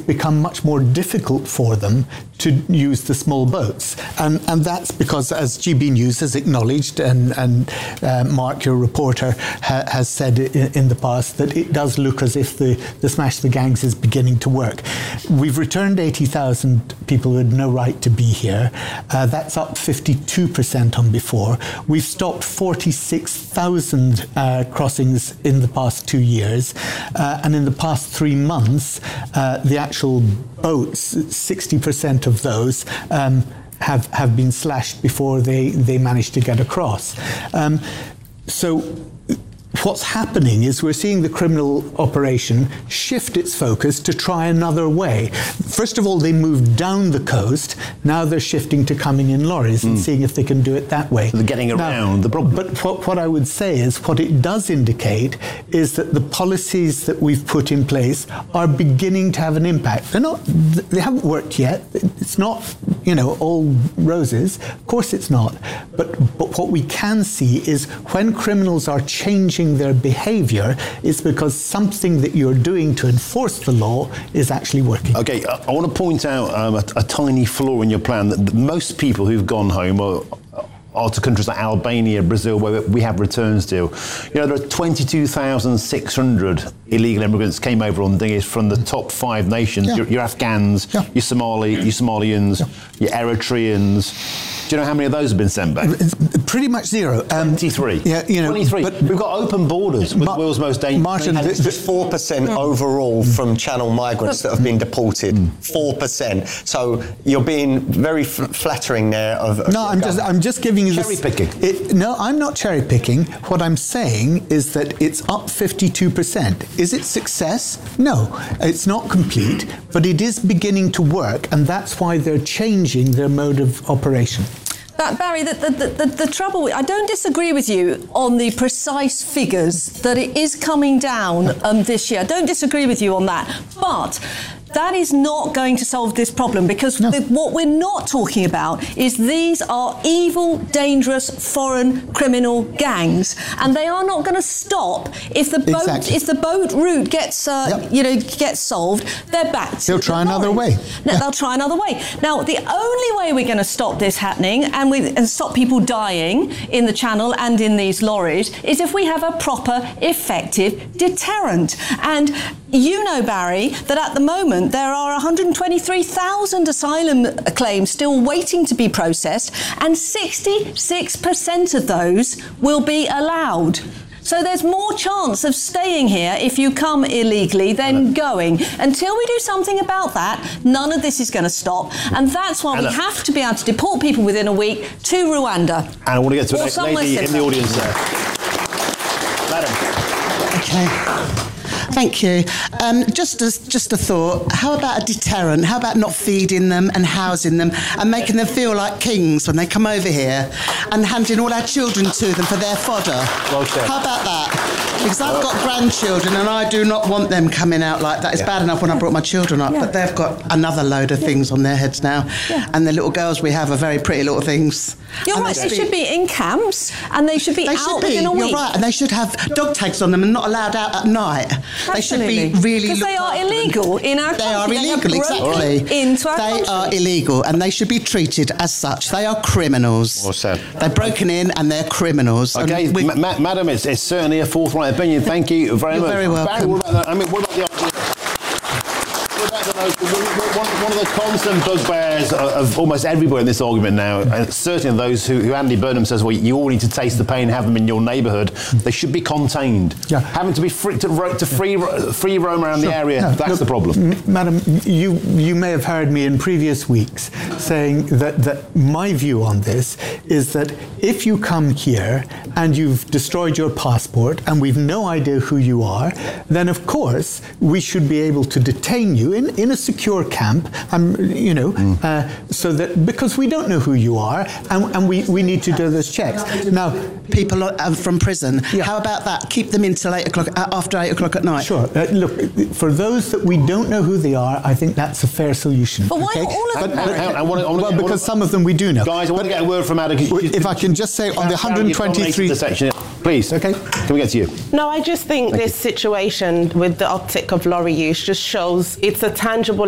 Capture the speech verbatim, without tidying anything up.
become much more difficult for them to use the small boats. And, and that's because, as G B News has acknowledged, and, and uh, Mark, your reporter, ha- has said in, in the past, that it does look as if the, the Smash the Gangs is beginning to work. We've returned eighty thousand people who had no right to be here. Uh, that's up fifty-two percent on before. We've stopped forty-six thousand uh, crossings in the past two years. Uh, and in the past three months, uh, the actual boats, sixty percent of those um, have, have been slashed before they, they managed to get across. Um, so what's happening is we're seeing the criminal operation shift its focus to try another way. First of all, they moved down the coast. Now they're shifting to coming in lorries mm. and seeing if they can do it that way. So they're getting around now, the problem. But what, what I would say is what it does indicate is that the policies that we've put in place are beginning to have an impact. They're not, they haven't worked yet. It's not, you know, all roses. Of course it's not. But, but what we can see is when criminals are changing their behaviour, is because something that you're doing to enforce the law is actually working. Okay, I, I want to point out um, a, a tiny flaw in your plan. That most people who've gone home are, are to countries like Albania, Brazil, where we have returns deal. You know, there are twenty-two thousand six hundred illegal immigrants came over on dinghies from the top five nations. Yeah. Your, your Afghans, yeah. your Somali, your Somalians, yeah. your Eritreans. Do you know how many of those have been sent back? Pretty much zero. Um, twenty-three. Yeah, you know, twenty-three. But we've got open borders with Ma- the world's most dangerous. Martin, and it's just four percent overall from Channel migrants that have been deported. Four percent. So you're being very f- flattering there. Of, of no, I'm just I'm just giving you cherry this, picking. It, no, I'm not cherry picking. What I'm saying is that it's up fifty-two percent. Is it success? No, it's not complete, but it is beginning to work, and that's why they're changing their mode of operation. But Barry, the, the, the, the trouble, I don't disagree with you on the precise figures that it is coming down um, this year. I don't disagree with you on that. But that is not going to solve this problem, because no. the, what we're not talking about is these are evil, dangerous, foreign criminal gangs, and they are not going to stop if the boat exactly. if the boat route gets uh, yep. you know gets solved. They're back to They'll try the another lorries. way. No, yeah. They'll try another way. Now, the only way we're going to stop this happening and we and stop people dying in the Channel and in these lorries is if we have a proper, effective deterrent. And you know, Barry, that at the moment there are one hundred twenty-three thousand asylum claims still waiting to be processed, and sixty-six percent of those will be allowed. So there's more chance of staying here if you come illegally than going. Until we do something about that, none of this is going to stop. And that's why Anna. we have to be able to deport people within a week to Rwanda. And I want to get to a lady in the audience there. Madam. Okay. Thank you. Um, just a, just a thought. How about a deterrent? How about not feeding them and housing them and making them feel like kings when they come over here, and handing all our children to them for their fodder? Well said. How about that? Because I've got grandchildren and I do not want them coming out like that. It's yeah. bad enough when I brought my children up, yeah. but they've got another load of yeah. things on their heads now. Yeah. And the little girls we have are very pretty little things. You're and right, they, they should be in camps and they should be they out should be, within a week. You're right, and they should have dog tags on them and not allowed out at night. Absolutely. They should be really because they are illegal in our they country. Are illegal, they are exactly. Into our they country. are illegal, and they should be treated as such. They are criminals. Well said. They're broken in, and they're criminals. Okay, ma- ma- madam, it's, it's certainly a forthright opinion. Thank you very You're much. very welcome. Barry, what about that? I mean, what about the idea? What about the One, one of the constant bugbears of, of almost everybody in this argument now, and certainly those who, who Andy Burnham says, well, you all need to taste the pain and have them in your neighbourhood, they should be contained. Yeah. Having to be free to, ro- to free, free roam around sure. the area, no, that's look, the problem. M- Madam, you, you may have heard me in previous weeks saying that, that my view on this is that if you come here and you've destroyed your passport and we've no idea who you are, then of course we should be able to detain you in, in a secure camp, um, you know, mm. uh, so that, because we don't know who you are, and, and we, we need to do those checks. Now, people are, from prison, yeah. how about that? Keep them until eight o'clock, uh, after eight o'clock at night. Sure. Uh, look, for those that we don't know who they are, I think that's a fair solution. But why okay? not all of them? But, but, I wanna, I wanna well, get, because some of them we do know. Guys, I want to get a word from Adam. If I can just say on the one hundred twenty-three... Section, please. Okay. Can we get to you? No, I just think Thank this you. situation with the uptick of lorry use just shows it's a tangible